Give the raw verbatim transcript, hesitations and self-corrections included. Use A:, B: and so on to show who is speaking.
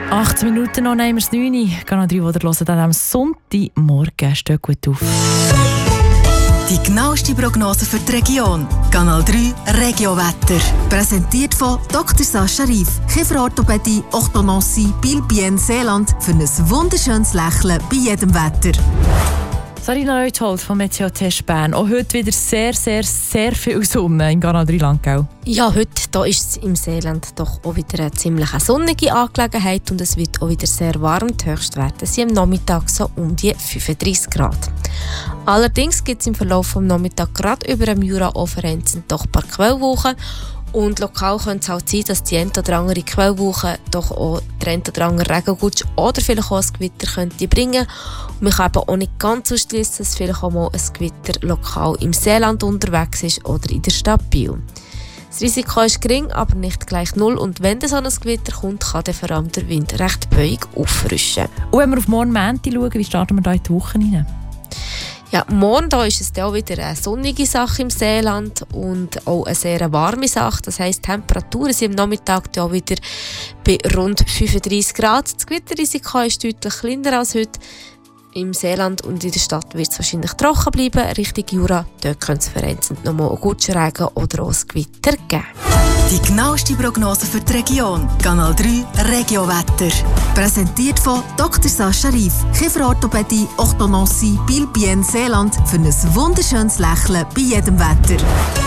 A: achtzehn Minuten noch, nehmen wir es neun. Kanal drei, die ihr hört, an diesem Sonntagmorgen. Steht gut auf.
B: Die genaueste Prognose für die Region. Kanal drei Regiowetter. Präsentiert von Doktor Sascha Rief. Kieferorthopädie, Orthodontie, Biel-Bien, Seeland. Für ein wunderschönes Lächeln bei jedem Wetter.
A: Sarina Leuthold vom Meteotest Bern. Auch heute wieder sehr, sehr, sehr viel Sonne im Kanal drei Landgau.
C: Ja, heute da ist es im Seeland doch auch wieder eine ziemlich sonnige Angelegenheit und es wird auch wieder sehr warm. Die Höchstwerte sind am Nachmittag so um die fünfunddreissig Grad. Allerdings gibt es im Verlauf des Nachmittags gerade über dem Jura auch vereinzelt doch ein paar Quellwolken. Und lokal könnte es halt sein, dass die eine oder andere Quellwoche doch auch der eine oder andere Regengutsch oder vielleicht auch ein Gewitter könnte bringen. Und man kann eben auch nicht ganz ausschließen, dass vielleicht auch mal ein Gewitter lokal im Seeland unterwegs ist oder in der Stadt Biel. Das Risiko ist gering, aber nicht gleich null. Und wenn so ein Gewitter kommt, kann dann vor allem der Wind recht bäuig auffrischen.
A: Und wenn wir auf morgen Montag schauen, wie starten wir da in die Woche rein?
C: Ja, morgen da ist es dann auch wieder eine sonnige Sache im Seeland und auch eine sehr warme Sache. Das heisst, die Temperaturen sind am Nachmittag dann auch wieder bei rund fünfunddreissig Grad. Das Gewitterrisiko ist deutlich kleiner als heute. Im Seeland und in der Stadt wird es wahrscheinlich trocken bleiben. Richtung Jura, dort könnte es vereinzelt noch mal einen Gutschregen oder auch ein Gewitter geben.
B: Die genaueste Prognose für die Region. Kanal drei Regiowetter. Präsentiert von Doktor Sascha Rief. Kieferorthopädie, Orthodontie, Biel-Bien, Seeland. Für ein wunderschönes Lächeln bei jedem Wetter.